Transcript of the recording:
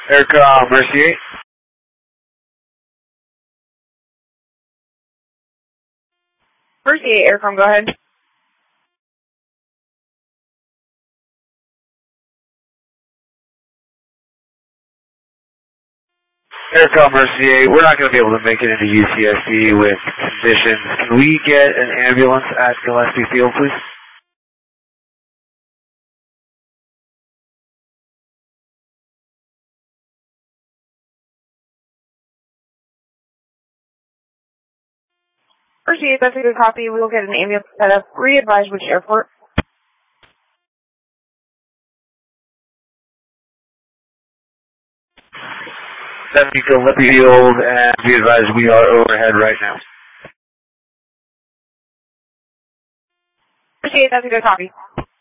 Aircom, Mercy 8. Mercy 8, Aircom, go ahead. Aircom, Mercy 8. We're not going to be able to make it into UTSC with conditions. Can we get an ambulance at Gillespie Field, please? Mercy 8, that's a good copy. We will get an ambulance set up. Re-advise which airport. That'd be Gillespie Field, and be advised we are overhead right now. Mercy 8, that's a good copy.